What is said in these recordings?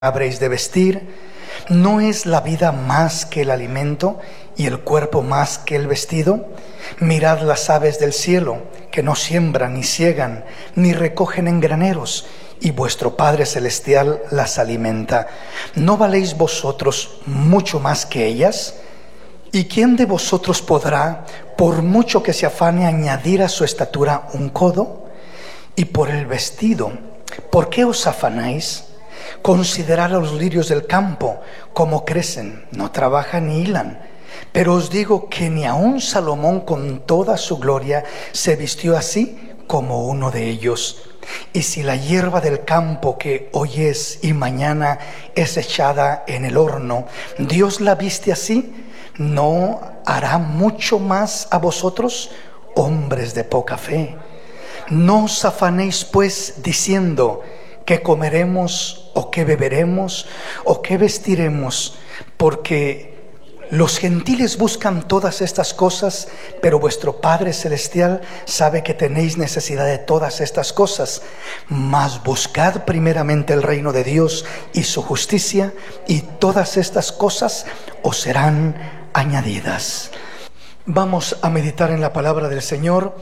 habréis de vestir. ¿No es la vida más que el alimento y el cuerpo más que el vestido? Mirad las aves del cielo, que no siembran, ni siegan, ni recogen en graneros, y vuestro Padre Celestial las alimenta. ¿No valéis vosotros mucho más que ellas? ¿Y quién de vosotros podrá, por mucho que se afane, añadir a su estatura un codo? Y por el vestido, ¿por qué os afanáis? Considerad a los lirios del campo, cómo crecen, no trabajan ni hilan. Pero os digo que ni aun Salomón con toda su gloria se vistió así como uno de ellos. Y si la hierba del campo, que hoy es y mañana es echada en el horno, Dios la viste así, ¿no hará mucho más a vosotros, hombres de poca fe? No os afanéis pues diciendo: ¿qué comeremos, o qué beberemos, o qué vestiremos? Porque los gentiles buscan todas estas cosas, pero vuestro Padre Celestial sabe que tenéis necesidad de todas estas cosas. Mas buscad primeramente el reino de Dios y su justicia, y todas estas cosas os serán añadidas. Vamos a meditar en la palabra del Señor.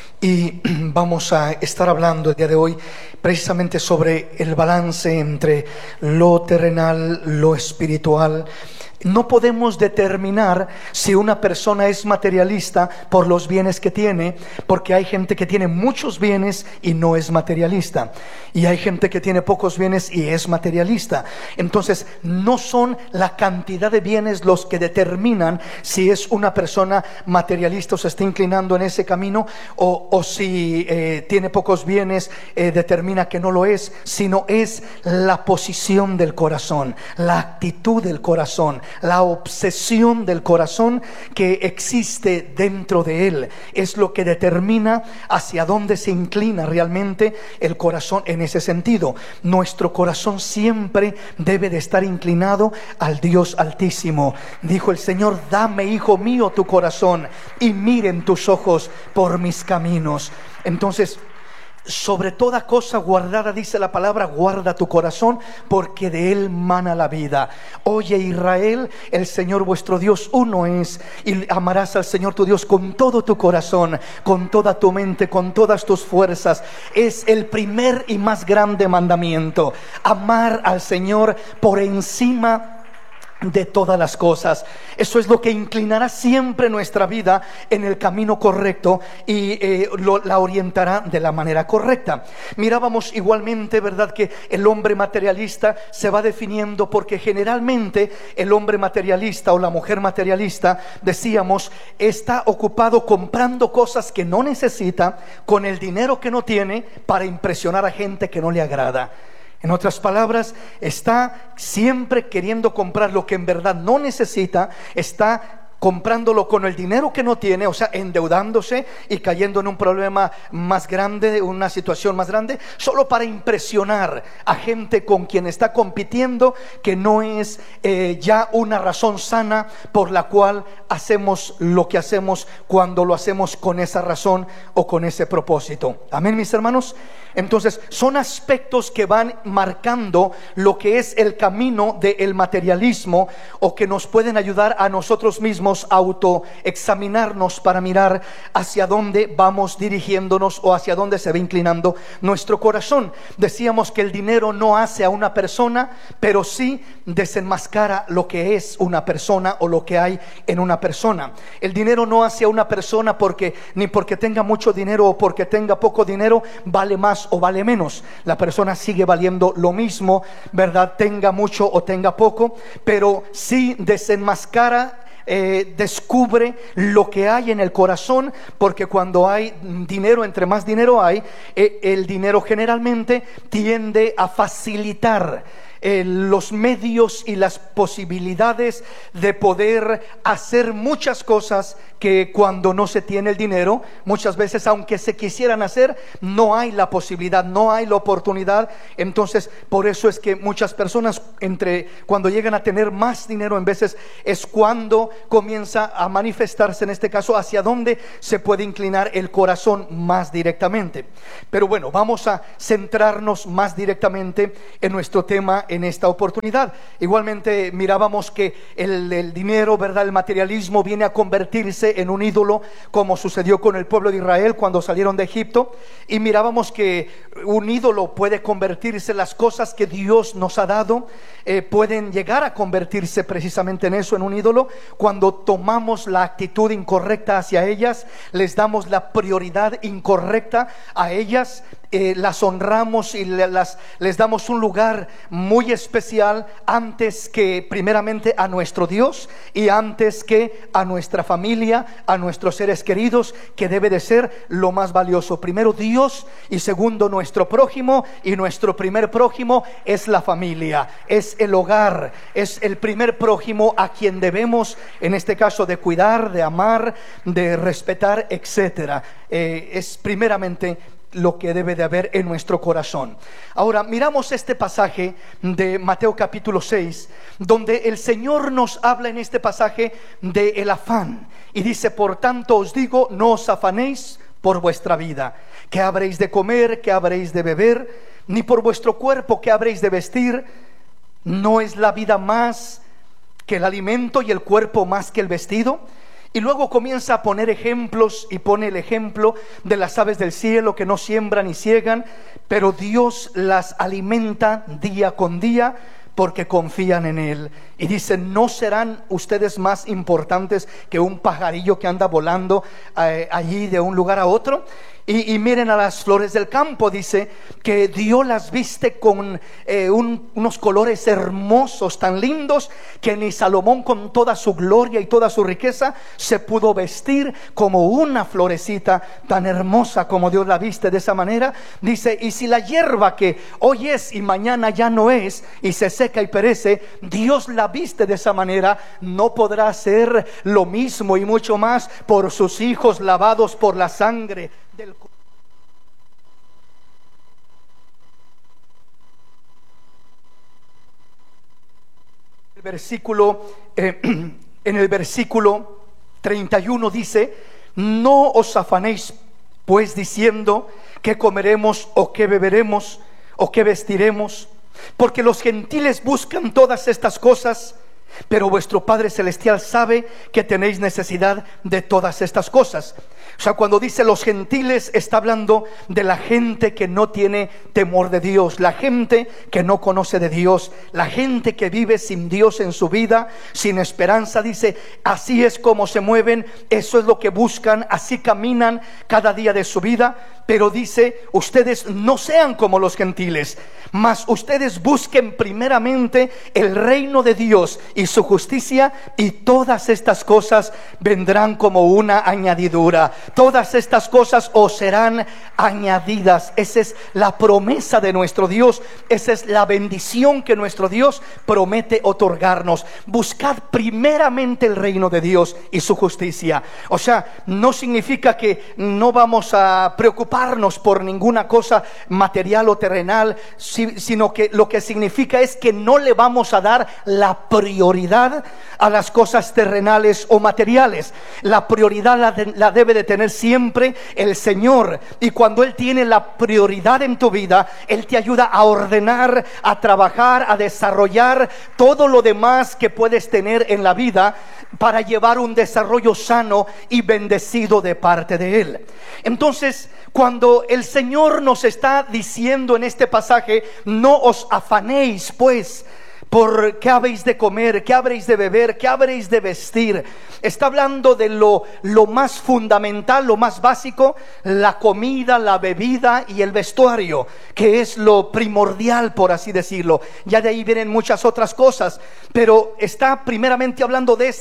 Y vamos a estar hablando el día de hoy precisamente sobre el balance entre lo terrenal, lo espiritual. No podemos determinar si una persona es materialista por los bienes que tiene, porque hay gente que tiene muchos bienes y no es materialista, y hay gente que tiene pocos bienes y es materialista. Entonces no son la cantidad de bienes los que determinan si es una persona materialista o se está inclinando en ese camino, o si tiene pocos bienes determina que no lo es, sino es la posición del corazón, la actitud del corazón, la obsesión del corazón que existe dentro de él. Es lo que determina hacia dónde se inclina realmente el corazón en ese sentido. Nuestro corazón siempre debe de estar inclinado al Dios Altísimo. Dijo el Señor: dame, hijo mío, tu corazón, y miren tus ojos por mis caminos. Entonces, sobre toda cosa guardada, dice la palabra, guarda tu corazón, porque de él mana la vida. Oye, Israel, el Señor vuestro Dios uno es, y amarás al Señor tu Dios con todo tu corazón, con toda tu mente, con todas tus fuerzas. Es el primer y más grande mandamiento: amar al Señor por encima de todas las cosas. Eso es lo que inclinará siempre nuestra vida en el camino correcto y la orientará de la manera correcta. Mirábamos igualmente, ¿verdad?, que el hombre materialista se va definiendo porque generalmente el hombre materialista o la mujer materialista, decíamos, está ocupado comprando cosas que no necesita con el dinero que no tiene para impresionar a gente que no le agrada. En otras palabras, está siempre queriendo comprar lo que en verdad no necesita, está comprándolo con el dinero que no tiene, o sea, endeudándose y cayendo en un problema más grande, una situación más grande, solo para impresionar a gente con quien está compitiendo, que no es ya una razón sana por la cual hacemos lo que hacemos, cuando lo hacemos con esa razón o con ese propósito. Amén, mis hermanos. Entonces son aspectos que van marcando lo que es el camino del materialismo, o que nos pueden ayudar a nosotros mismos a autoexaminarnos para mirar hacia dónde vamos dirigiéndonos o hacia dónde se va inclinando nuestro corazón. Decíamos que el dinero no hace a una persona, pero sí desenmascara lo que es una persona o lo que hay en una persona. El dinero no hace a una persona ni porque tenga mucho dinero o porque tenga poco dinero vale más o vale menos. La persona sigue valiendo lo mismo, ¿verdad?, tenga mucho o tenga poco, pero sí desenmascara, descubre lo que hay en el corazón, porque cuando hay dinero, entre más dinero hay, el dinero generalmente tiende a facilitar los medios y las posibilidades de poder hacer muchas cosas que cuando no se tiene el dinero, muchas veces, aunque se quisieran hacer, no hay la posibilidad, no hay la oportunidad. Entonces, por eso es que muchas personas, cuando llegan a tener más dinero, en veces es cuando comienza a manifestarse, en este caso, hacia dónde se puede inclinar el corazón más directamente. Pero bueno, vamos a centrarnos más directamente en nuestro tema en esta oportunidad. Igualmente mirábamos que el dinero, ¿verdad?, el materialismo viene a convertirse en un ídolo, como sucedió con el pueblo de Israel cuando salieron de Egipto. Y mirábamos que un ídolo puede convertirse, las cosas que Dios nos ha dado pueden llegar a convertirse precisamente en eso, en un ídolo, cuando tomamos la actitud incorrecta hacia ellas, les damos la prioridad incorrecta a ellas, las honramos y les damos un lugar muy especial antes que primeramente a nuestro Dios y antes que a nuestra familia, a nuestros seres queridos, que debe de ser lo más valioso. Primero Dios y segundo nuestro prójimo, y nuestro primer prójimo es la familia, es el hogar, es el primer prójimo a quien debemos, en este caso, de cuidar, de amar, de respetar, etcétera. Es primeramente lo que debe de haber en nuestro corazón. Ahora miramos este pasaje de Mateo capítulo 6, donde el Señor nos habla en este pasaje de el afán, y dice: por tanto os digo, no os afanéis por vuestra vida, qué habréis de comer, qué habréis de beber, ni por vuestro cuerpo, qué habréis de vestir. ¿No es la vida más que el alimento y el cuerpo más que el vestido? Y luego comienza a poner ejemplos, y pone el ejemplo de las aves del cielo, que no siembran ni ciegan, pero Dios las alimenta día con día, porque confían en Él. Y dice: ¿no serán ustedes más importantes que un pajarillo que anda volando allí de un lugar a otro? Y miren a las flores del campo, dice que Dios las viste con unos colores hermosos, tan lindos, que ni Salomón con toda su gloria y toda su riqueza se pudo vestir como una florecita tan hermosa como Dios la viste de esa manera. Dice: y si la hierba que hoy es y mañana ya no es, y se seca y perece, Dios la viste de esa manera, ¿no podrá hacer lo mismo y mucho más por sus hijos lavados por la sangre del versículo? En el versículo 31 dice: no os afanéis pues diciendo qué comeremos o qué beberemos o qué vestiremos, porque los gentiles buscan todas estas cosas, pero vuestro Padre Celestial sabe que tenéis necesidad de todas estas cosas. O sea, cuando dice los gentiles, está hablando de la gente que no tiene temor de Dios, la gente que no conoce de Dios, la gente que vive sin Dios en su vida, sin esperanza. Dice: así es como se mueven, eso es lo que buscan, así caminan cada día de su vida. Pero dice: ustedes no sean como los gentiles, mas ustedes busquen primeramente el reino de Dios y su justicia, y todas estas cosas vendrán como una añadidura. Todas estas cosas os serán añadidas. Esa es la promesa de nuestro Dios, esa es la bendición que nuestro Dios promete otorgarnos. Buscad primeramente el reino de Dios y su justicia. O sea, no significa que no vamos a preocuparnos por ninguna cosa material o terrenal, sino que lo que significa es que no le vamos a dar la prioridad a las cosas terrenales o materiales. La prioridad la debe de tener siempre el Señor, y cuando Él tiene la prioridad en tu vida, Él te ayuda a ordenar, a trabajar, a desarrollar todo lo demás que puedes tener en la vida, para llevar un desarrollo sano y bendecido de parte de Él. Entonces, cuando el Señor nos está diciendo en este pasaje: no os afanéis pues por qué habéis de comer, qué habréis de beber, qué habréis de vestir, está hablando de lo más fundamental, lo más básico: la comida, la bebida y el vestuario, que es lo primordial, por así decirlo. Ya de ahí vienen muchas otras cosas, pero está primeramente hablando de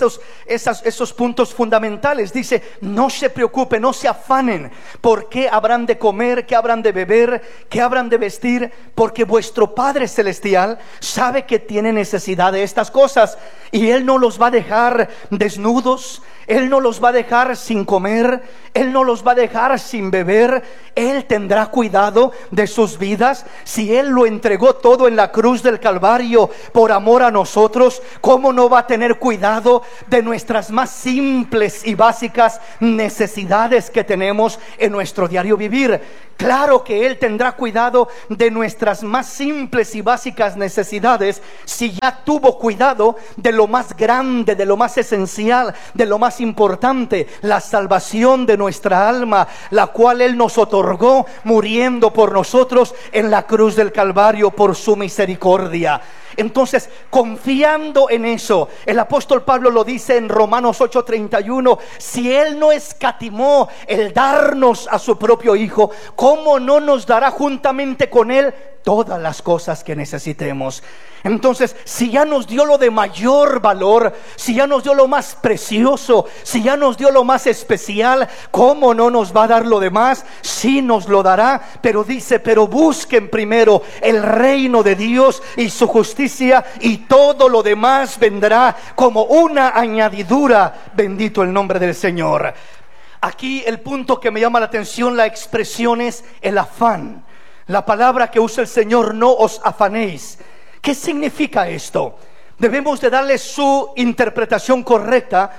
esos puntos fundamentales. Dice: no se preocupen, no se afanen por qué habrán de comer, qué habrán de beber, qué habrán de vestir, porque vuestro Padre Celestial sabe que tiene necesidad de estas cosas, y Él no los va a dejar desnudos, Él no los va a dejar sin comer, Él no los va a dejar sin beber. Él tendrá cuidado de sus vidas. Si Él lo entregó todo en la cruz del Calvario por amor a nosotros, ¿cómo no va a tener cuidado de nuestras más simples y básicas necesidades que tenemos en nuestro diario vivir? Claro que Él tendrá cuidado de nuestras más simples y básicas necesidades, si ya tuvo cuidado de lo más grande, de lo más esencial, de lo más importante, la salvación de nuestra alma, la cual Él nos otorgó muriendo por nosotros en la cruz del Calvario por su misericordia. Entonces, confiando en eso, el apóstol Pablo lo dice en Romanos 8:31: si Él no escatimó el darnos a su propio Hijo, ¿cómo no nos dará juntamente con Él todas las cosas que necesitemos? Entonces, si ya nos dio lo de mayor valor, si ya nos dio lo más precioso, si ya nos dio lo más especial, ¿cómo no nos va a dar lo demás? Sí nos lo dará, pero dice: pero busquen primero el reino de Dios y su justicia, y todo lo demás vendrá como una añadidura. Bendito el nombre del Señor. Aquí el punto que me llama la atención, la expresión es el afán. La palabra que usa el Señor: no os afanéis. ¿Qué significa esto? Debemos de darle su interpretación correcta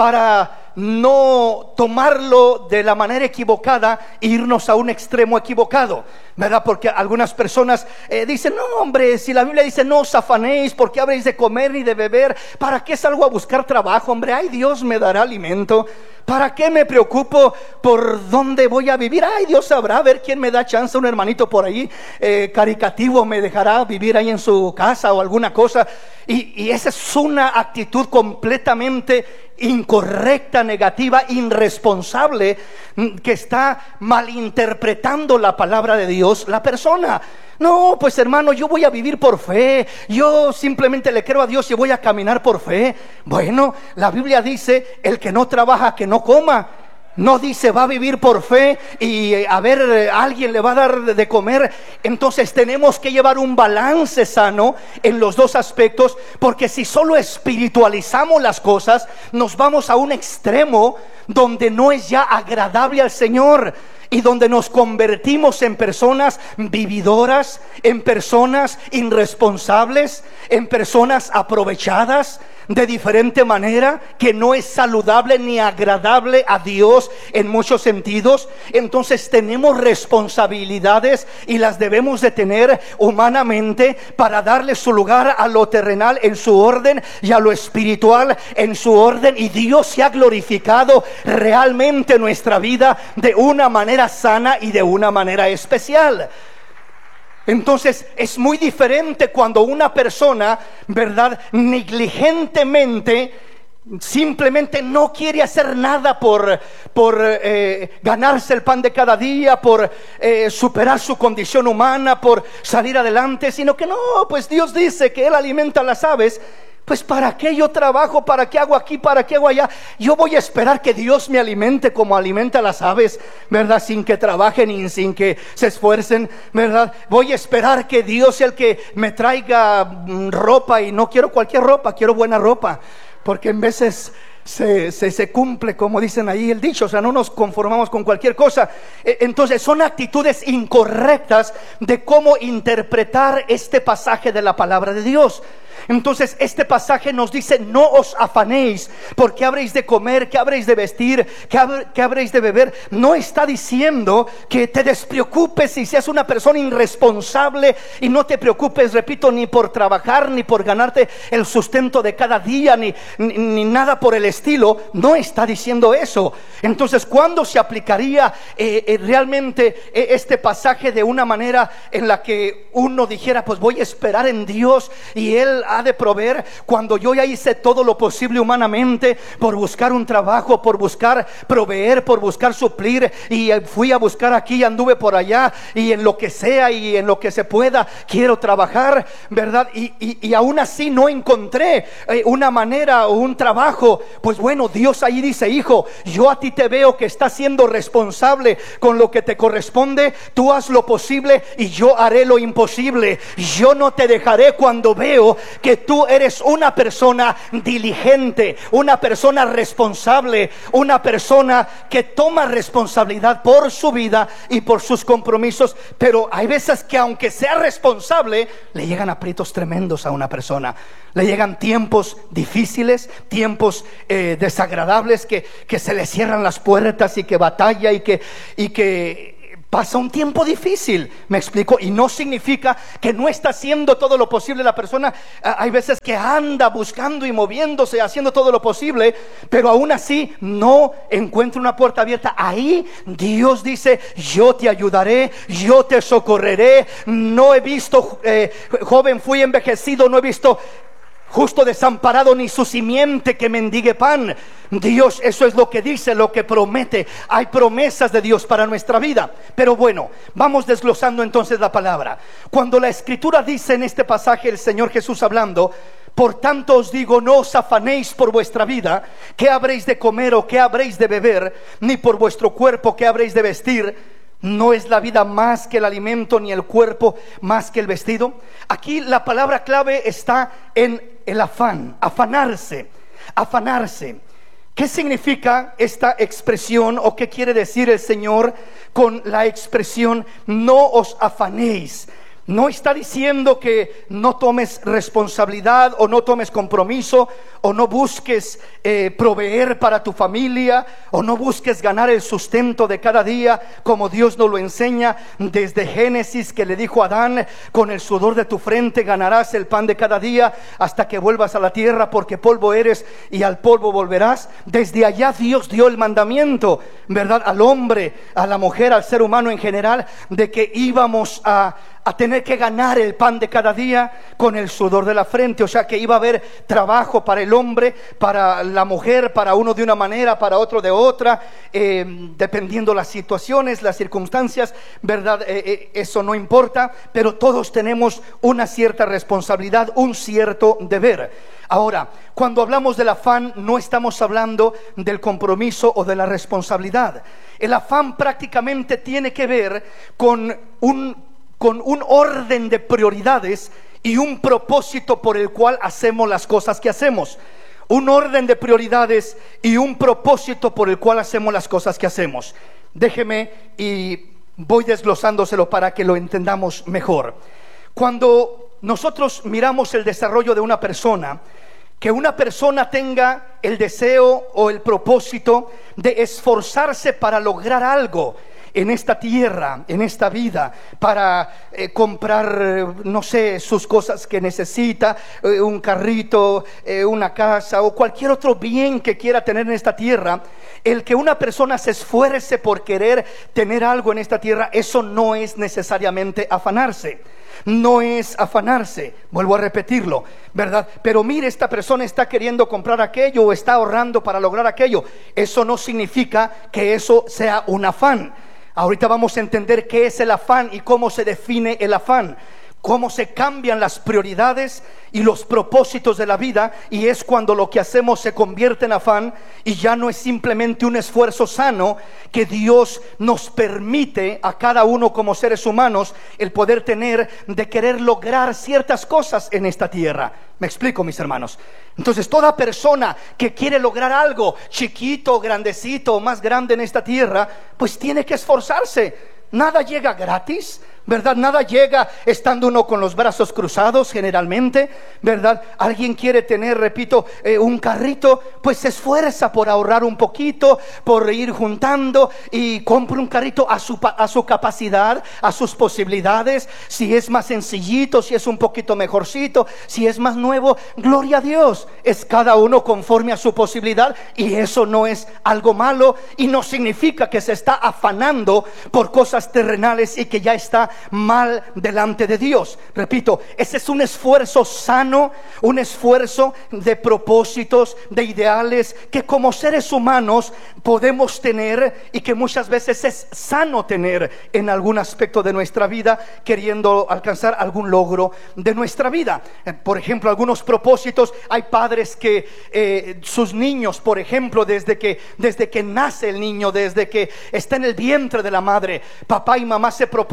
para no tomarlo de la manera equivocada e irnos a un extremo equivocado, ¿verdad? Porque algunas personas dicen: no, hombre, si la Biblia dice no os afanéis, ¿por qué habréis de comer ni de beber? ¿Para qué salgo a buscar trabajo, hombre? Ay, Dios me dará alimento. ¿Para qué me preocupo por dónde voy a vivir? Ay, Dios sabrá, a ver quién me da chance, un hermanito por ahí caricativo me dejará vivir ahí en su casa o alguna cosa. Y esa es una actitud completamente incorrecta, negativa, irresponsable, que está malinterpretando la palabra de Dios la persona. No, pues hermano, yo voy a vivir por fe, yo simplemente le creo a Dios y voy a caminar por fe. Bueno, la Biblia dice: el que no trabaja, que no coma. No dice va a vivir por fe y a ver, alguien le va a dar de comer. Entonces tenemos que llevar un balance sano en los dos aspectos, porque si solo espiritualizamos las cosas, nos vamos a un extremo donde no es ya agradable al Señor, y donde nos convertimos en personas vividoras, en personas irresponsables, en personas aprovechadas de diferente manera, que no es saludable ni agradable a Dios en muchos sentidos. Entonces tenemos responsabilidades y las debemos de tener humanamente para darle su lugar a lo terrenal en su orden y a lo espiritual en su orden, y Dios se ha glorificado realmente en nuestra vida de una manera sana y de una manera especial. Entonces es muy diferente cuando una persona, ¿verdad?, negligentemente simplemente no quiere hacer nada por ganarse el pan de cada día, por superar su condición humana, por salir adelante, sino que no, pues Dios dice que Él alimenta a las aves. Pues ¿para qué yo trabajo? ¿Para qué hago aquí? ¿Para qué hago allá? Yo voy a esperar que Dios me alimente como alimenta a las aves, ¿verdad? Sin que trabajen y sin que se esfuercen, ¿verdad? Voy a esperar que Dios sea el que me traiga ropa, y no quiero cualquier ropa, quiero buena ropa, porque en veces se cumple, como dicen ahí el dicho, o sea, no nos conformamos con cualquier cosa. Entonces son actitudes incorrectas de cómo interpretar este pasaje de la palabra de Dios. Entonces este pasaje nos dice: no os afanéis, porque habréis de comer, que habréis de vestir, que habréis de beber. No está diciendo que te despreocupes y seas una persona irresponsable y no te preocupes, repito, ni por trabajar, ni por ganarte el sustento de cada día, ni nada por el estilo. No está diciendo eso. Entonces, ¿cuándo se aplicaría realmente este pasaje de una manera en la que uno dijera: pues voy a esperar en Dios y Él ha de proveer? Cuando yo ya hice todo lo posible humanamente por buscar un trabajo, por buscar proveer, por buscar suplir, y fui a buscar aquí y anduve por allá, y en lo que sea y en lo que se pueda quiero trabajar, ¿verdad? Y aún así no encontré una manera o un trabajo. Pues bueno, Dios ahí dice: hijo, yo a ti te veo que estás siendo responsable con lo que te corresponde. Tú haz lo posible y yo haré lo imposible. Yo no te dejaré cuando veo que tú eres una persona diligente, una persona responsable, una persona que toma responsabilidad por su vida y por sus compromisos. Pero hay veces que aunque sea responsable, le llegan aprietos tremendos a una persona. Le llegan tiempos difíciles, tiempos desagradables, que se le cierran las puertas y que batalla y que pasa un tiempo difícil. ¿Me explico? Y no significa que no está haciendo todo lo posible la persona. Hay veces que anda buscando y moviéndose, haciendo todo lo posible, pero aún así no encuentra una puerta abierta. Ahí Dios dice: yo te ayudaré, yo te socorreré. No he visto joven fui envejecido, no he visto justo desamparado, ni su simiente que mendigue pan. Dios, eso es lo que dice, lo que promete. Hay promesas de Dios para nuestra vida. Pero bueno, vamos desglosando entonces la palabra. Cuando la Escritura dice en este pasaje, el Señor Jesús hablando: por tanto os digo, no os afanéis por vuestra vida, qué habréis de comer o qué habréis de beber, ni por vuestro cuerpo, qué habréis de vestir. ¿No es la vida más que el alimento, ni el cuerpo más que el vestido? Aquí la palabra clave está en el afán, afanarse, afanarse. ¿Qué significa esta expresión o qué quiere decir el Señor con la expresión no os afanéis? No está diciendo que no tomes responsabilidad o no tomes compromiso o no busques proveer para tu familia o no busques ganar el sustento de cada día, como Dios nos lo enseña desde Génesis, que le dijo a Adán: con el sudor de tu frente ganarás el pan de cada día hasta que vuelvas a la tierra, porque polvo eres y al polvo volverás. Desde allá Dios dio el mandamiento, ¿verdad?, al hombre, a la mujer, al ser humano en general, de que íbamos a tener que ganar el pan de cada día con el sudor de la frente. O sea que iba a haber trabajo para el hombre, para la mujer, para uno de una manera, para otro de otra, dependiendo las situaciones, las circunstancias, ¿verdad? Eso no importa, pero todos tenemos una cierta responsabilidad, un cierto deber. Ahora, cuando hablamos del afán, no estamos hablando del compromiso o de la responsabilidad. El afán prácticamente tiene que ver con un orden de prioridades y un propósito por el cual hacemos las cosas que hacemos. Un orden de prioridades y un propósito por el cual hacemos las cosas que hacemos. Déjeme y voy desglosándoselo para que lo entendamos mejor. Cuando nosotros miramos el desarrollo de una persona, que una persona tenga el deseo o el propósito de esforzarse para lograr algo en esta tierra, en esta vida, para comprar, no sé, sus cosas que necesita, un carrito, una casa o cualquier otro bien que quiera tener en esta tierra. El que una persona se esfuerce por querer tener algo en esta tierra, eso no es necesariamente afanarse. No es afanarse, vuelvo a repetirlo, ¿verdad? Pero mire, esta persona está queriendo comprar aquello o está ahorrando para lograr aquello. Eso no significa que eso sea un afán. Ahorita vamos a entender qué es el afán y cómo se define el afán, cómo se cambian las prioridades y los propósitos de la vida, y es cuando lo que hacemos se convierte en afán y ya no es simplemente un esfuerzo sano que Dios nos permite a cada uno como seres humanos el poder tener, de querer lograr ciertas cosas en esta tierra. ¿Me explico, mis hermanos? Entonces, toda persona que quiere lograr algo chiquito, grandecito o más grande en esta tierra, pues tiene que esforzarse. Nada llega gratis, ¿verdad? Nada llega estando uno con los brazos cruzados generalmente, ¿verdad? Alguien quiere tener, repito, un carrito, pues se esfuerza por ahorrar un poquito, por ir juntando y compra un carrito a su capacidad, a sus posibilidades. Si es más sencillito, si es un poquito mejorcito, si es más nuevo, gloria a Dios. Es cada uno conforme a su posibilidad, y eso no es algo malo y no significa que se está afanando por cosas terrenales y que ya está mal delante de Dios. Repito, ese es un esfuerzo sano, un esfuerzo de propósitos, de ideales que como seres humanos podemos tener y que muchas veces es sano tener en algún aspecto de nuestra vida, queriendo alcanzar algún logro de nuestra vida. Por ejemplo, algunos propósitos. Hay padres que sus niños, por ejemplo, desde que nace el niño, desde que está en el vientre de la madre, papá y mamá se proponen y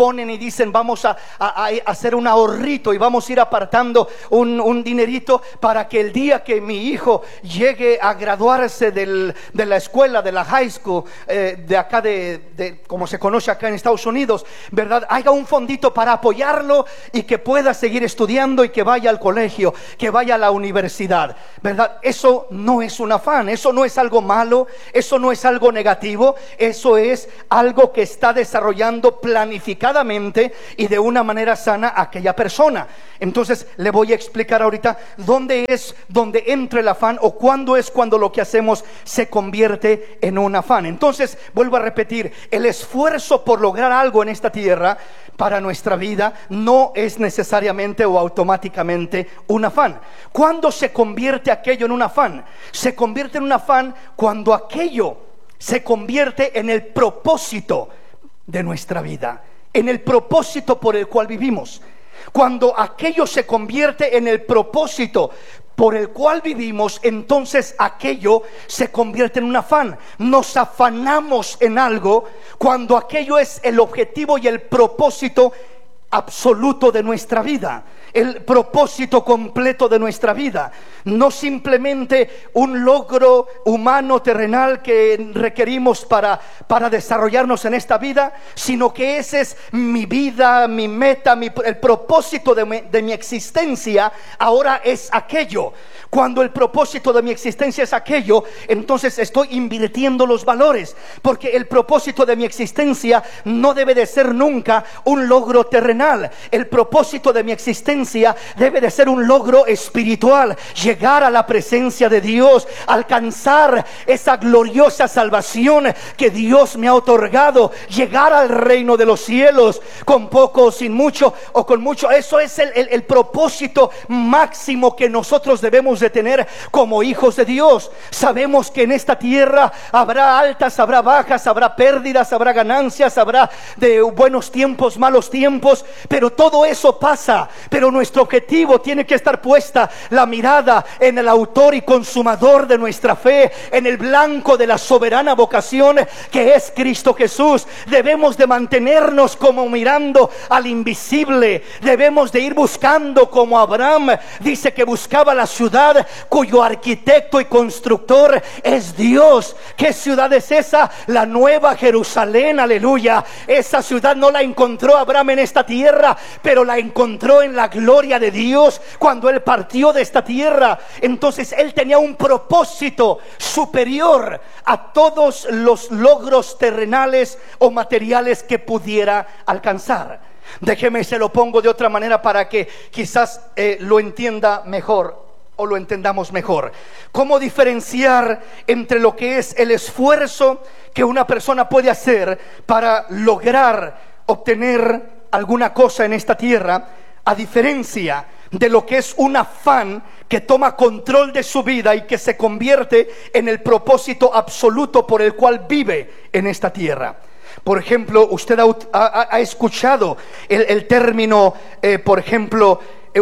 dicen vamos a hacer un ahorrito y vamos a ir apartando un dinerito para que el día que mi hijo llegue a graduarse de la escuela, de la high school, de acá de como se conoce acá en Estados Unidos, ¿verdad? Haya un fondito para apoyarlo y que pueda seguir estudiando y que vaya al colegio, que vaya a la universidad, ¿verdad? Eso no es un afán, eso no es algo malo, eso no es algo negativo, eso es algo que está desarrollando planificadamente y de una manera sana a aquella persona. Entonces le voy a explicar ahorita dónde entra el afán, o cuándo es cuando lo que hacemos se convierte en un afán. Entonces vuelvo a repetir, el esfuerzo por lograr algo en esta tierra para nuestra vida no es necesariamente o automáticamente un afán. ¿Cuándo se convierte aquello en un afán? Se convierte en un afán cuando aquello se convierte en el propósito de nuestra vida, en el propósito por el cual vivimos. Cuando aquello se convierte en el propósito por el cual vivimos, entonces aquello se convierte en un afán. Nos afanamos en algo cuando aquello es el objetivo y el propósito absoluto de nuestra vida, el propósito completo de nuestra vida, no simplemente un logro humano terrenal que requerimos para desarrollarnos en esta vida, sino que ese es mi vida, mi meta, el propósito de mi existencia. Ahora es aquello. Cuando el propósito de mi existencia es aquello, entonces estoy invirtiendo los valores, porque el propósito de mi existencia no debe de ser nunca un logro terrenal. El propósito de mi existencia debe de ser un logro espiritual, llegar a la presencia de Dios, alcanzar esa gloriosa salvación que Dios me ha otorgado, llegar al reino de los cielos, con poco o sin mucho o con mucho. Eso es el propósito máximo que nosotros debemos de tener como hijos de Dios. Sabemos que en esta tierra habrá altas, habrá bajas, habrá pérdidas, habrá ganancias, habrá de buenos tiempos, malos tiempos, pero todo eso pasa. Pero nuestro objetivo tiene que estar puesta la mirada en el autor y consumador de nuestra fe, en el blanco de la soberana vocación que es Cristo Jesús. Debemos de mantenernos como mirando al invisible. Debemos de ir buscando como Abraham dice que buscaba la ciudad cuyo arquitecto y constructor es Dios. ¿Qué ciudad es esa? La Nueva Jerusalén, aleluya. Esa ciudad no la encontró Abraham en esta tierra, pero la encontró en la gloria de Dios cuando él partió de esta tierra. Entonces él tenía un propósito superior a todos los logros terrenales o materiales que pudiera alcanzar. Déjeme, se lo pongo de otra manera para que quizás lo entienda mejor o lo entendamos mejor. ¿Cómo diferenciar entre lo que es el esfuerzo que una persona puede hacer para lograr obtener alguna cosa en esta tierra, a diferencia de lo que es un afán que toma control de su vida y que se convierte en el propósito absoluto por el cual vive en esta tierra? Por ejemplo, usted ha escuchado el término, por ejemplo,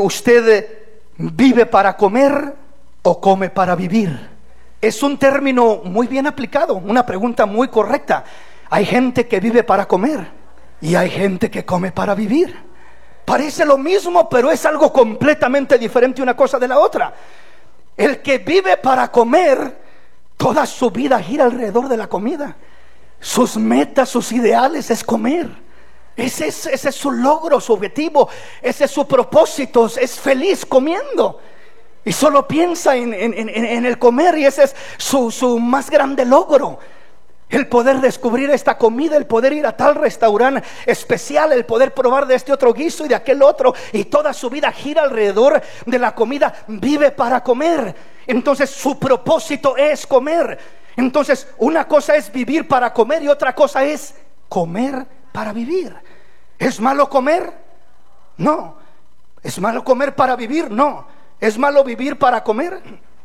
usted ¿vive para comer o come para vivir? Es un término muy bien aplicado, una pregunta muy correcta. Hay gente que vive para comer y hay gente que come para vivir. Parece lo mismo, pero es algo completamente diferente una cosa de la otra. El que vive para comer, toda su vida gira alrededor de la comida. Sus metas, sus ideales es comer. Ese es su logro, su objetivo, ese es su propósito, es feliz comiendo y solo piensa en el comer, y ese es su más grande logro. El poder descubrir esta comida, el poder ir a tal restaurante especial, el poder probar de este otro guiso y de aquel otro, y toda su vida gira alrededor de la comida. Vive para comer, entonces su propósito es comer. Entonces una cosa es vivir para comer y otra cosa es comer para vivir. ¿Es malo comer? No. ¿Es malo comer para vivir? No. ¿Es malo vivir para comer?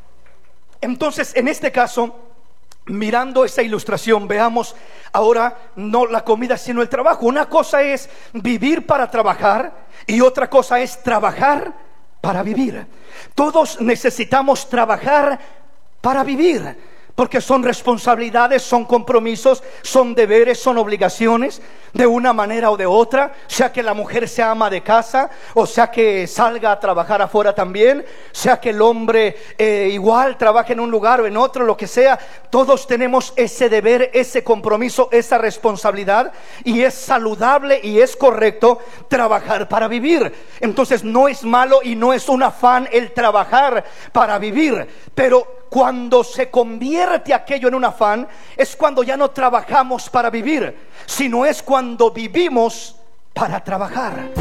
Entonces, en este caso, mirando esa ilustración, veamos ahora no la comida sino el trabajo. Una cosa es vivir para trabajar y otra cosa es trabajar para vivir. Todos necesitamos trabajar para vivir. porque son responsabilidades, son compromisos, son deberes, son obligaciones, de una manera o de otra, sea que la mujer sea ama de casa, o sea que salga a trabajar afuera también, sea que el hombre igual trabaje en un lugar o en otro, lo que sea. Todos tenemos ese deber, ese compromiso, esa responsabilidad, y es saludable y es correcto trabajar para vivir. Entonces no es malo y no es un afán el trabajar para vivir, pero cuando se convierte aquello en un afán, es cuando ya no trabajamos para vivir, sino es cuando vivimos para trabajar.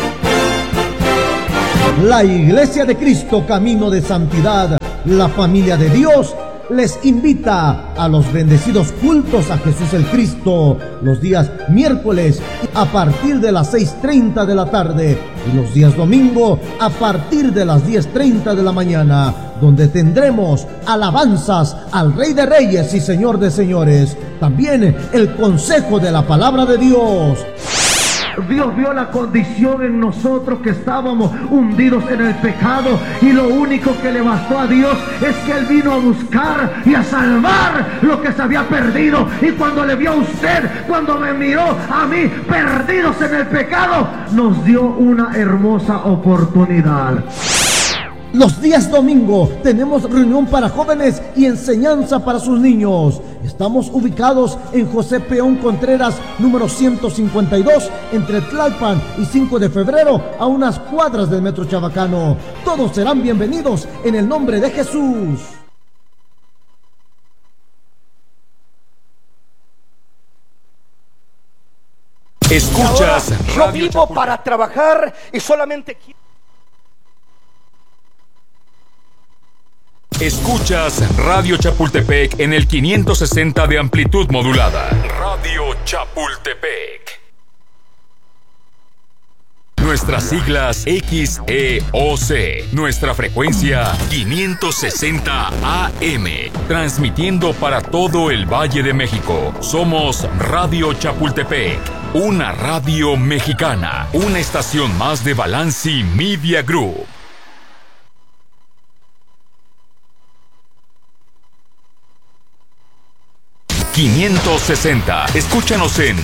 La Iglesia de Cristo, Camino de Santidad, la familia de Dios, les invita a los bendecidos cultos a Jesús el Cristo los días miércoles a partir de las 6:30 de la tarde y los días domingo a partir de las 10:30 de la mañana, donde tendremos alabanzas al Rey de Reyes y Señor de Señores. También el consejo de la palabra de Dios. Dios vio la condición en nosotros, que estábamos hundidos en el pecado, y lo único que le bastó a Dios es que Él vino a buscar y a salvar lo que se había perdido. Y cuando le vio a usted, cuando me miró a mí perdidos en el pecado, nos dio una hermosa oportunidad. Los días domingo tenemos reunión para jóvenes y enseñanza para sus niños. Estamos ubicados en José Peón Contreras, número 152, entre Tlalpan y 5 de febrero, a unas cuadras del Metro Chabacano. Todos serán bienvenidos en el nombre de Jesús. Escuchas Yo vivo para trabajar y solamente quiero. Escuchas Radio Chapultepec en el 560 de amplitud modulada. Radio Chapultepec. Nuestras siglas XEOC. Nuestra frecuencia 560 AM. Transmitiendo para todo el Valle de México. Somos Radio Chapultepec. Una radio mexicana. Una estación más de Balanci Media Group. ...560... Escúchanos en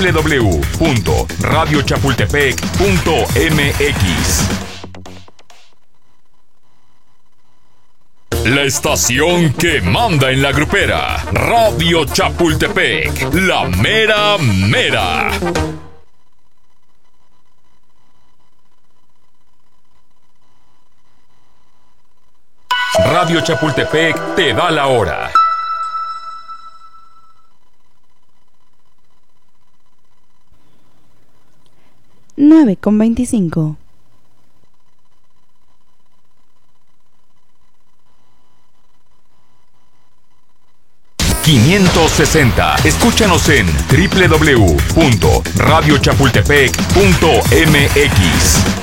www.radiochapultepec.mx. La estación que manda en la grupera. Radio Chapultepec. La mera mera. Radio Chapultepec te da la hora. 9:25. ...560... Escúchanos en www.radiochapultepec.mx.